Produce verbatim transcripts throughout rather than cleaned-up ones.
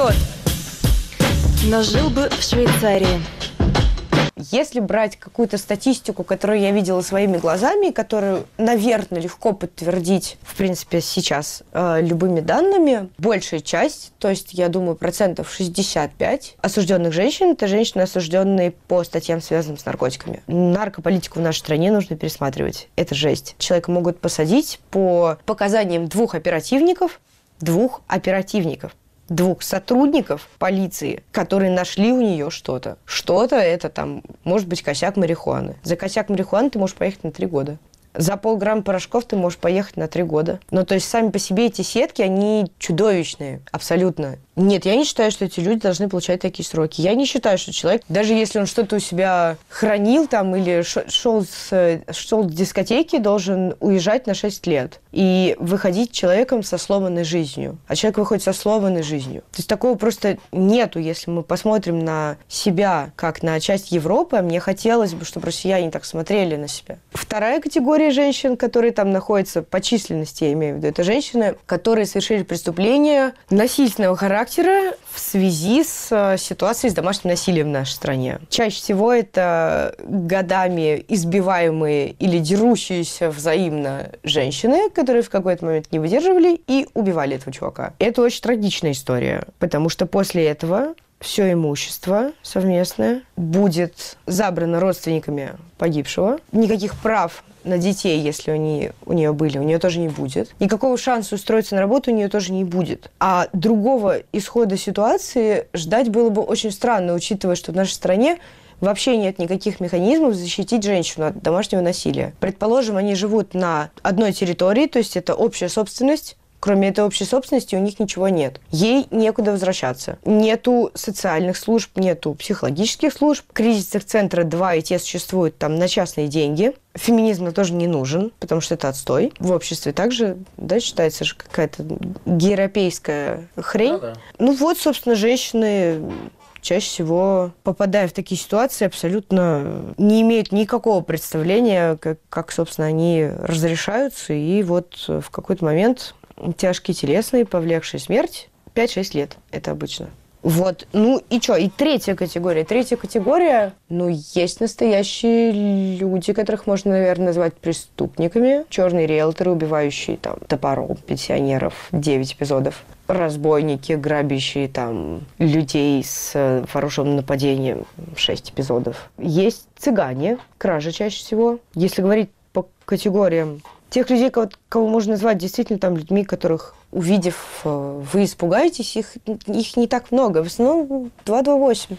Вперед! Но жил бы в Швейцарии. Если брать какую-то статистику, которую я видела своими глазами, которую, наверное, легко подтвердить, в принципе, сейчас э, любыми данными, большая часть, то есть, я думаю, процентов шестьдесят пять осужденных женщин – это женщины, осужденные по статьям, связанным с наркотиками. Наркополитику в нашей стране нужно пересматривать. Это жесть. Человека могут посадить по показаниям двух оперативников, двух оперативников. двух сотрудников полиции, которые нашли у нее что-то. Что-то это там, может быть, косяк марихуаны. За косяк марихуаны ты можешь поехать на три года. За полграмма порошков ты можешь поехать на три года. Ну, то есть, сами по себе эти сетки, они чудовищные. Абсолютно. Нет, я не считаю, что эти люди должны получать такие сроки. Я не считаю, что человек, даже если он что-то у себя хранил там или шел с, шел с дискотеки, должен уезжать на шесть лет и выходить человеком со сломанной жизнью. А человек выходит со сломанной жизнью. То есть такого просто нету, если мы посмотрим на себя как на часть Европы. А мне хотелось бы, чтобы россияне так смотрели на себя. Вторая категория женщин, которые там находятся по численности, я имею в виду, это женщины, которые совершили преступления насильственного характера в связи с ситуацией с домашним насилием в нашей стране. Чаще всего это годами избиваемые или дерущиеся взаимно женщины, которые в какой-то момент не выдерживали и убивали этого чувака. Это очень трагичная история, потому что после этого все имущество совместное будет забрано родственниками погибшего. Никаких прав на детей, если они у нее были, у нее тоже не будет. Никакого шанса устроиться на работу у нее тоже не будет. А другого исхода ситуации ждать было бы очень странно, учитывая, что в нашей стране вообще нет никаких механизмов защитить женщину от домашнего насилия. Предположим, они живут на одной территории, то есть это общая собственность. Кроме этой общей собственности у них ничего нет. Ей некуда возвращаться. Нету социальных служб, нету психологических служб. Кризисных центров два, и те существуют там на частные деньги. Феминизм тоже не нужен, потому что это отстой. В обществе также, да, считается же какая-то гейропейская хрень. Да-да. Ну вот, собственно, женщины чаще всего, попадая в такие ситуации, абсолютно не имеют никакого представления, как, как собственно, они разрешаются. И вот в какой-то момент тяжкие телесные, повлекшие смерть, пять-шесть лет. Это обычно. Вот. Ну и что? И третья категория. Третья категория, ну, есть настоящие люди, которых можно, наверное, назвать преступниками. Черные риэлторы, убивающие там топором пенсионеров. Девять эпизодов. Разбойники, грабящие там людей с вооруженным нападением. Шесть эпизодов. Есть цыгане, кражи чаще всего. Если говорить по категориям тех людей, кого, кого можно назвать действительно там людьми, которых, увидев, вы испугаетесь, их, их не так много. В основном два два восемь.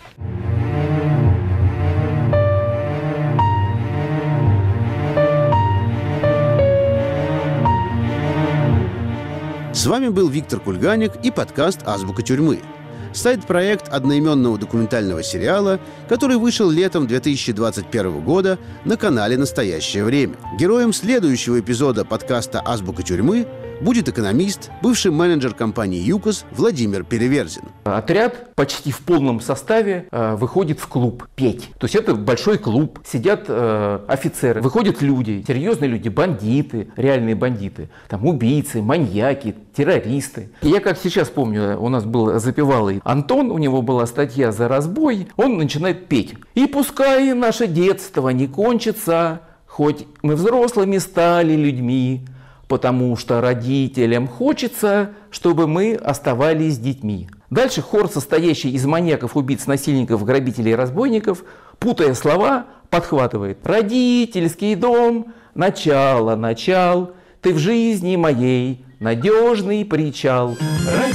С вами был Виктор Кульганик и подкаст «Азбука тюрьмы». Сайт-проект одноименного документального сериала, который вышел летом две тысячи двадцать первого года на канале «Настоящее время». Героем следующего эпизода подкаста «Азбука тюрьмы» будет экономист, бывший менеджер компании «ЮКОС» Владимир Переверзин. Отряд почти в полном составе э, выходит в клуб петь. То есть это большой клуб, сидят э, офицеры, выходят люди, серьезные люди, бандиты, реальные бандиты, там убийцы, маньяки, террористы. И я как сейчас помню, у нас был запевалый Антон, у него была статья за разбой, он начинает петь. И пускай наше детство не кончится, хоть мы взрослыми стали людьми, потому что родителям хочется, чтобы мы оставались детьми. Дальше хор, состоящий из маньяков, убийц, насильников, грабителей и разбойников, путая слова, подхватывает: «Родительский дом, начало, начал, ты в жизни моей надежный причал».